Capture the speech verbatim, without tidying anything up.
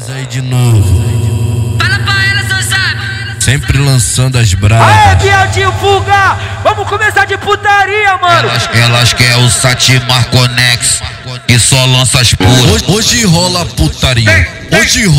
Nós aí de novo. Fala pra ela, seu sabe. Sempre lançando as bravas. Aê, Bieltinho Fuga! Vamos começar de putaria, mano! Elas, elas querem o Satimar Conex, que só lança as puras. Hoje, hoje rola putaria. Hoje rola